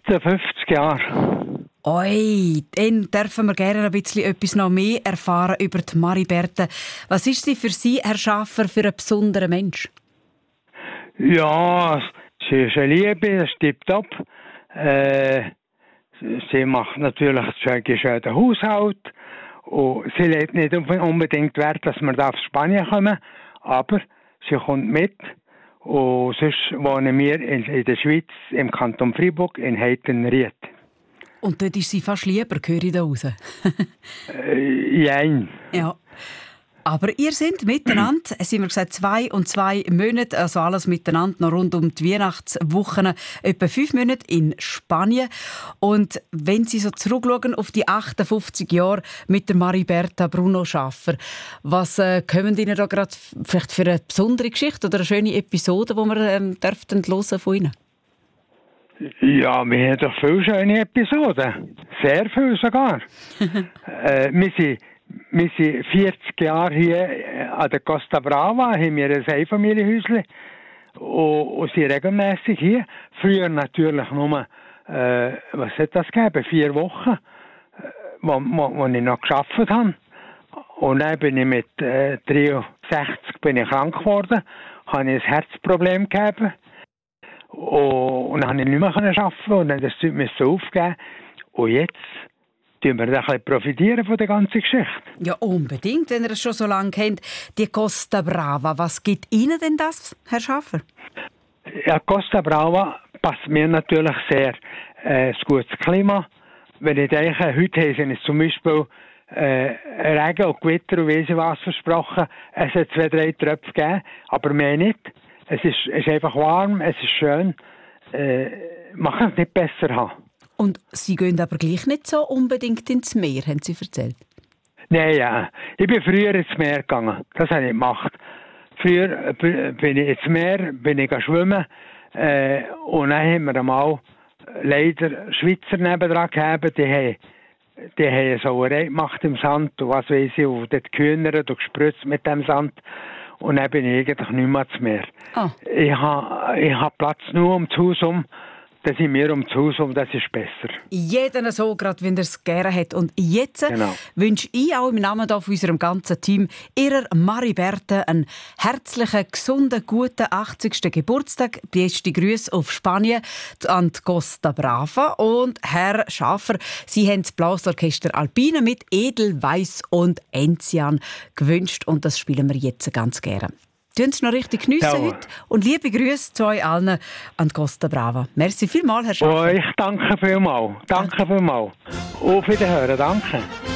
58 Jahre. Oi, dann dürfen wir gerne ein bisschen etwas noch mehr erfahren über die Mariberte. Was ist sie für Sie, Herr Schaffer, für ein besonderer Mensch? Ja, sie ist eine Liebe, das tipptopp. Sie macht natürlich den Haushalt. Und sie legt nicht unbedingt Wert, dass wir da auf Spanien kommen, aber sie kommt mit. Und sonst wohnen wir in der Schweiz, im Kanton Freiburg, in Heitenried. Und dort ist sie fast lieber, höre ich da raus. Jein. Ja. Aber ihr seid miteinander, es sind wir gesagt, 2 und 2 Monate, also alles miteinander, noch rund um die Weihnachtswochen, etwa 5 Monate in Spanien. Und wenn Sie so zurückschauen auf die 58 Jahre mit der Mariberta Bruno Schaffer, was kommen Ihnen da gerade vielleicht für eine besondere Geschichte oder eine schöne Episode, die wir dürften hören von Ihnen? Ja, wir haben doch viele schöne Episoden. Sehr viele sogar. Wir sind 40 Jahre hier an der Costa Brava, haben wir ein Einfamilienhäuschen und sind regelmässig hier. Früher natürlich nur, was hat das gegeben, 4 Wochen, wo ich noch gearbeitet habe. Und dann bin ich mit 63 bin ich krank geworden, habe ein Herzproblem gehabt. Und dann konnte ich nicht mehr arbeiten und dann das Zeug musste aufgeben. Und jetzt profitieren wir ein bisschen von der ganzen Geschichte. Ja, unbedingt, wenn ihr es schon so lange kennt. Die Costa Brava, was gibt Ihnen denn das, Herr Schaffer? Ja, Costa Brava passt mir natürlich sehr. Das gutes Klima. Wenn ich denke, heute haben sie uns zum Beispiel Regen und Gewitter und weiss ich was versprochen. Es hat 2, 3 Tröpfe gegeben, aber mehr nicht. Es ist einfach warm, es ist schön. Man kann es nicht besser haben. Und Sie gehen aber gleich nicht so unbedingt ins Meer, haben Sie erzählt? Nein, ja. Ich bin früher ins Meer gegangen. Das habe ich gemacht. Früher bin ich ins Meer, bin ich schwimmen. Und dann haben wir einmal leider Schweizer nebendran gehabt, die haben eine Sauerei gemacht im Sand und was weiß ich, und dort gehühnert und gespritzt mit dem Sand. Und dann bin ich eigentlich nicht mehr ins Meer. Oh. Ich hab Platz nur um das Haus um. Das sind wir um das Haus um, das ist besser. Jeder so, gerade wenn er es gerne hat. Und jetzt Genau. wünsche ich auch im Namen von unserem ganzen Team Ihrer Mariberte einen herzlichen, gesunden, guten 80. Geburtstag. Beste Grüße auf Spanien an die Costa Brava. Und Herr Schaffer, Sie haben das Bläsorchester Alpine mit Edelweiss und Enzian gewünscht. Und das spielen wir jetzt ganz gerne. Tun Sie noch richtig geniessen heute. Und liebe Grüße zu euch allen an die Costa Brava. Merci vielmals, Herr Schaffer. Ich danke vielmals. Danke vielmals. Auf Wiederhören, danke.